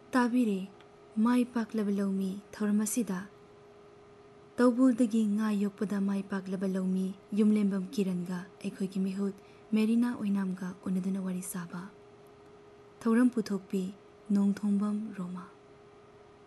ताबिरे my पाकलबा लौमी थौरम असिदा तौबुलदगी nga yokpada mai paklaba lawmi yumlembam kiranga aikoigi mihut merina oinamga unaduna wari saba thauram puthokpi nongthongbam roma।